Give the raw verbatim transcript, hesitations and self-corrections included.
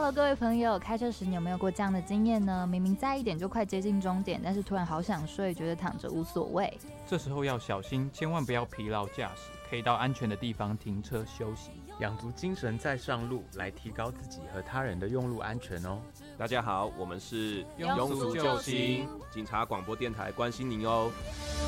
Hello， 各位朋友，开车时你有没有过这样的经验呢？明明在一点就快接近终点，但是突然好想睡，觉得躺着无所谓。 这时候要小心，千万不要疲劳驾驶，可以到安全的地方停车休息， 养足精神再上路，来提高自己和他人的用路安全哦。 大家好，我们是庸俗救星警察广播电台，关心您哦。